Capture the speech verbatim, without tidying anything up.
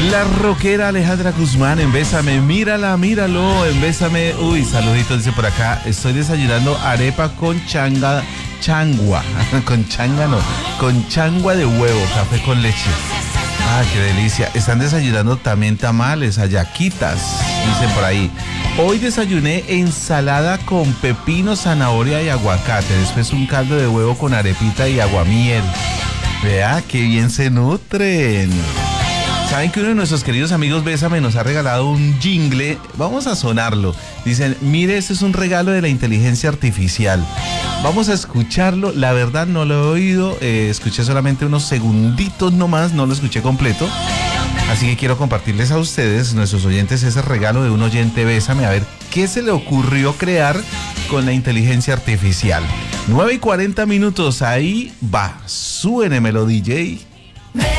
La rockera Alejandra Guzmán en Bésame, mírala, míralo, en Bésame. Uy, saluditos, dice por acá. Estoy desayunando arepa con changa, changua, con changa no, con changua de huevo, café con leche. Ah, qué delicia. Están desayunando también tamales, hallaquitas, dicen por ahí. Hoy desayuné ensalada con pepino, zanahoria y aguacate. Después un caldo de huevo con arepita y aguamiel. Vea, qué bien se nutren. Saben que uno de nuestros queridos amigos Bésame nos ha regalado un jingle. Vamos a sonarlo. Dicen, mire, este es un regalo de la inteligencia artificial. Vamos a escucharlo. La verdad no lo he oído. Eh, escuché solamente unos segunditos nomás. No lo escuché completo. Así que quiero compartirles a ustedes, nuestros oyentes, ese regalo de un oyente Bésame. A ver qué se le ocurrió crear con la inteligencia artificial. nueve y cuarenta minutos. Ahí va. Súbenemelo, D J.